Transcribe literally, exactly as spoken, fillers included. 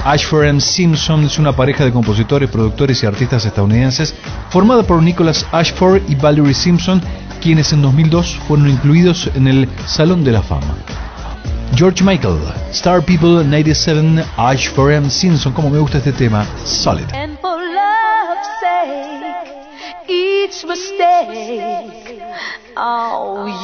Ashford and Simpson es una pareja de compositores, productores y artistas estadounidenses formada por Nicholas Ashford y Valerie Simpson, quienes en dos mil dos fueron incluidos en el Salón de la Fama. George Michael, Star People noventa y siete, Ashford and Simpson. Como me gusta este tema, Solid. And for love's sake, each mistake, oh,